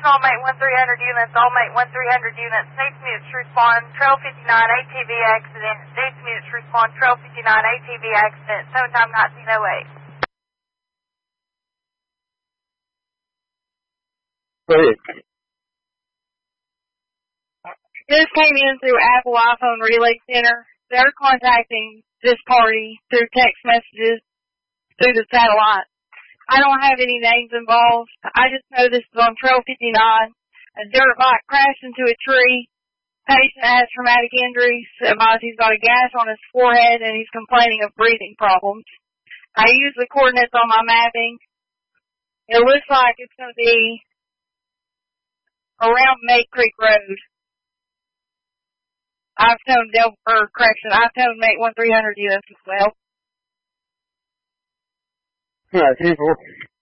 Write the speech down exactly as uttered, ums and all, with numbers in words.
all Mate one three hundred units, all Mate one three hundred units, needs units to respond, Trail fifty-nine A T V accident, needs units to respond, Trail fifty-nine A T V accident, seven time nineteen oh eight. Go ahead. This came in through Apple iPhone Relay Center. They're contacting this party through text messages through the satellite. I don't have any names involved. I just know this is on Trail fifty-nine. A dirt bike crashed into a tree. Patient has traumatic injuries. Advised he's got a gash on his forehead and he's complaining of breathing problems. I use the coordinates on my mapping. It looks like it's going to be around Mate Creek Road. I've told Del, or correction, I've told Mate one three hundred units as well. All right, ten four.